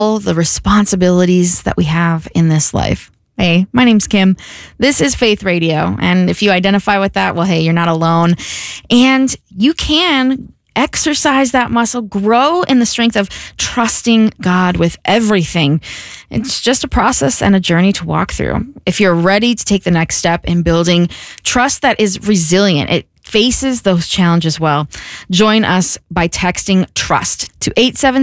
all the responsibilities that we have in this life. Hey, my name's Kim. This is Faith Radio. And if you identify with that, well, hey, you're not alone. And you can exercise that muscle, grow in the strength of trusting God with everything. It's just a process and a journey to walk through. If you're ready to take the next step in building trust that is resilient, it faces those challenges well. Join us by texting TRUST to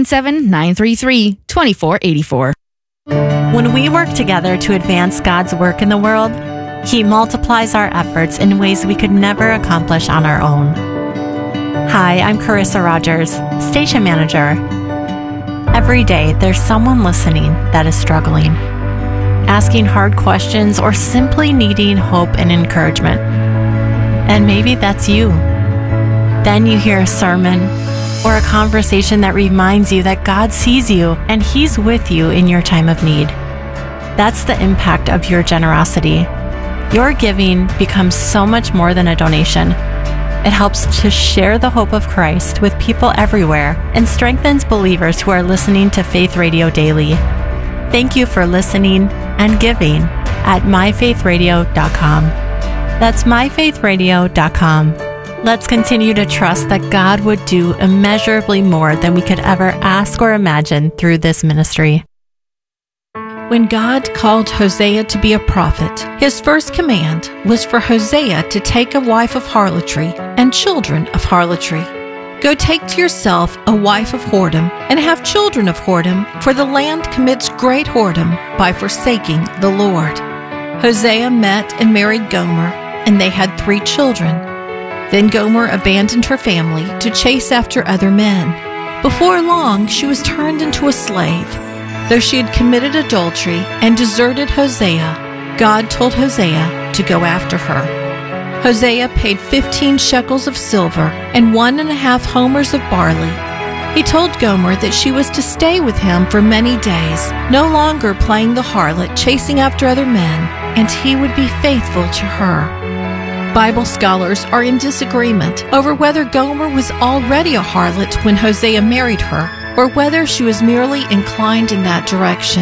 877-933-2484. When we work together to advance God's work in the world, He multiplies our efforts in ways we could never accomplish on our own. Hi, I'm Carissa Rogers, Station Manager. Every day, there's someone listening that is struggling, asking hard questions, or simply needing hope and encouragement. And maybe that's you. Then you hear a sermon or a conversation that reminds you that God sees you and He's with you in your time of need. That's the impact of your generosity. Your giving becomes so much more than a donation. It helps to share the hope of Christ with people everywhere and strengthens believers who are listening to Faith Radio daily. Thank you for listening and giving at myfaithradio.com. That's myfaithradio.com. Let's continue to trust that God would do immeasurably more than we could ever ask or imagine through this ministry. When God called Hosea to be a prophet, his first command was for Hosea to take a wife of harlotry and children of harlotry. Go take to yourself a wife of whoredom and have children of whoredom, for the land commits great whoredom by forsaking the Lord. Hosea met and married Gomer, and they had 3 children. Then Gomer abandoned her family to chase after other men. Before long, she was turned into a slave. Though she had committed adultery and deserted Hosea, God told Hosea to go after her. Hosea paid 15 shekels of silver and 1.5 homers of barley. He told Gomer that she was to stay with him for many days, no longer playing the harlot, chasing after other men, and he would be faithful to her. Bible scholars are in disagreement over whether Gomer was already a harlot when Hosea married her, or whether she was merely inclined in that direction.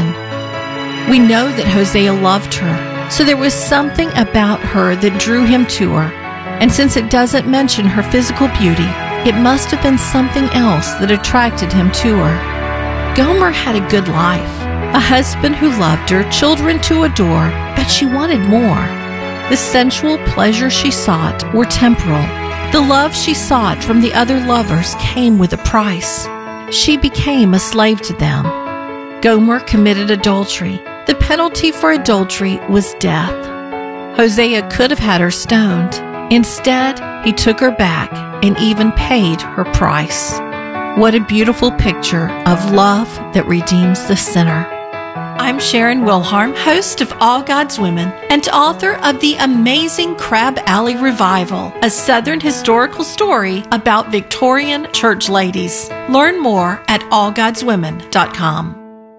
We know that Hosea loved her, so there was something about her that drew him to her, and since it doesn't mention her physical beauty, it must have been something else that attracted him to her. Gomer had a good life, a husband who loved her, children to adore, but she wanted more. The sensual pleasure she sought were temporal. The love she sought from the other lovers came with a price. She became a slave to them. Gomer committed adultery. The penalty for adultery was death. Hosea could have had her stoned. Instead, he took her back and even paid her price. What a beautiful picture of love that redeems the sinner. I'm Sharon Wilharm, host of All God's Women and author of the amazing Crab Alley Revival, a Southern historical story about Victorian church ladies. Learn more at allgodswomen.com.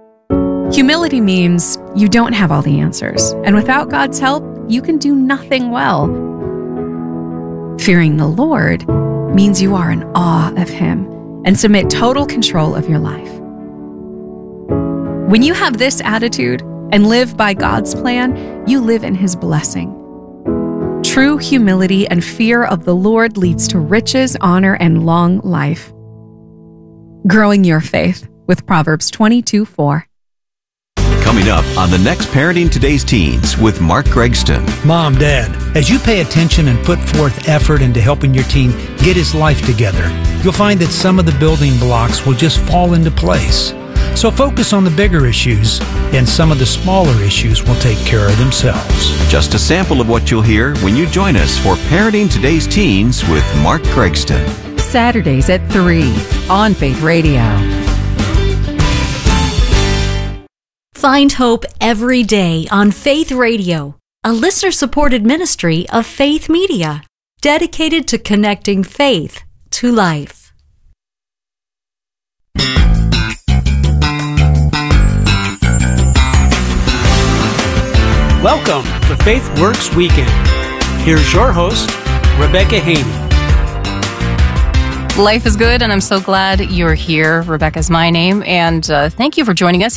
Humility means you don't have all the answers, and without God's help, you can do nothing well. Fearing the Lord means you are in awe of Him and submit total control of your life. When you have this attitude and live by God's plan, you live in His blessing. True humility and fear of the Lord leads to riches, honor, and long life. Growing your faith with Proverbs 22:4. Coming up on the next Parenting Today's Teens with Mark Gregston. Mom, Dad, as you pay attention and put forth effort into helping your teen get his life together, you'll find that some of the building blocks will just fall into place. So focus on the bigger issues, and some of the smaller issues will take care of themselves. Just a sample of what you'll hear when you join us for Parenting Today's Teens with Mark Gregston. Saturdays at 3 on Faith Radio. Find hope every day on Faith Radio, a listener-supported ministry of Faith Media, dedicated to connecting faith to life. Welcome to Faith Works Weekend. Here's your host, Rebecca Haney. Life is good, and I'm so glad you're here. Rebecca's my name, and thank you for joining us